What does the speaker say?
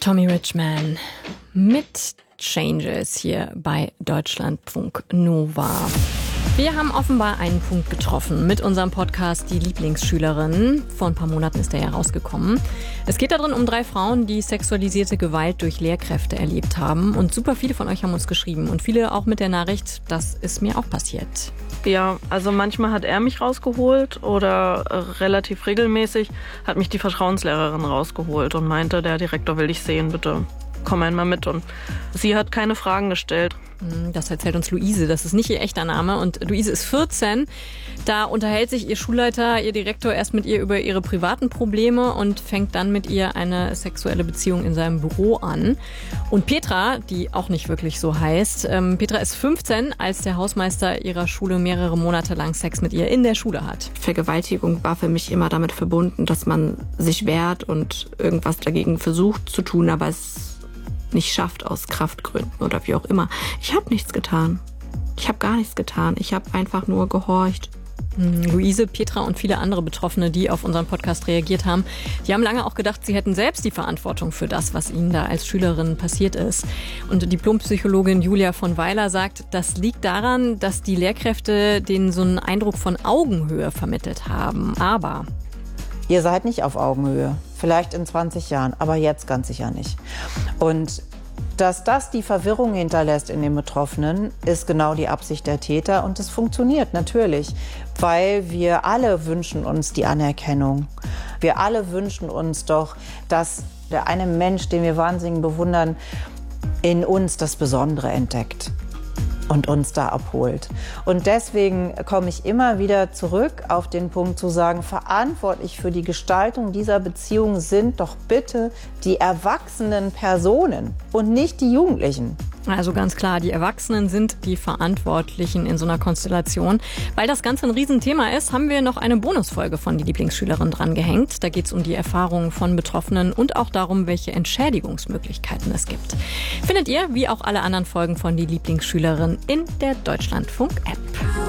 Tommy Richman mit Changes hier bei Deutschlandfunk Nova. Wir haben offenbar einen Punkt getroffen mit unserem Podcast Die Lieblingsschülerin. Vor ein paar Monaten ist der ja rausgekommen. Es geht darin um 3 Frauen, die sexualisierte Gewalt durch Lehrkräfte erlebt haben. Und super viele von euch haben uns geschrieben. Und viele auch mit der Nachricht, das ist mir auch passiert. Ja, also manchmal hat er mich rausgeholt oder relativ regelmäßig hat mich die Vertrauenslehrerin rausgeholt und meinte, der Direktor will dich sehen, bitte komm einmal mit. Und sie hat keine Fragen gestellt. Das erzählt uns Luise, das ist nicht ihr echter Name. Und Luise ist 14. Da unterhält sich ihr Schulleiter, ihr Direktor erst mit ihr über ihre privaten Probleme und fängt dann mit ihr eine sexuelle Beziehung in seinem Büro an. Und Petra, die auch nicht wirklich so heißt, Petra ist 15, als der Hausmeister ihrer Schule mehrere Monate lang Sex mit ihr in der Schule hat. Vergewaltigung war für mich immer damit verbunden, dass man sich wehrt und irgendwas dagegen versucht zu tun, aber es nicht schafft aus Kraftgründen oder wie auch immer. Ich habe nichts getan. Ich habe gar nichts getan. Ich habe einfach nur gehorcht. Luise, Petra und viele andere Betroffene, die auf unseren Podcast reagiert haben, die haben lange auch gedacht, sie hätten selbst die Verantwortung für das, was ihnen da als Schülerin passiert ist. Und Diplompsychologin Julia von Weiler sagt, das liegt daran, dass die Lehrkräfte denen so einen Eindruck von Augenhöhe vermittelt haben. Aber ihr seid nicht auf Augenhöhe. Vielleicht in 20 Jahren, aber jetzt ganz sicher nicht. Und dass das die Verwirrung hinterlässt in den Betroffenen, ist genau die Absicht der Täter. Und es funktioniert natürlich, weil wir alle wünschen uns die Anerkennung. Wir alle wünschen uns doch, dass der eine Mensch, den wir wahnsinnig bewundern, in uns das Besondere entdeckt und uns da abholt. Und deswegen komme ich immer wieder zurück auf den Punkt zu sagen, verantwortlich für die Gestaltung dieser Beziehung sind doch bitte die erwachsenen Personen und nicht die Jugendlichen. Also ganz klar, die Erwachsenen sind die Verantwortlichen in so einer Konstellation. Weil das Ganze ein Riesenthema ist, haben wir noch eine Bonusfolge von Die Lieblingsschülerin dran gehängt. Da geht es um die Erfahrungen von Betroffenen und auch darum, welche Entschädigungsmöglichkeiten es gibt. Findet ihr, wie auch alle anderen Folgen von Die Lieblingsschülerin, in der Deutschlandfunk-App.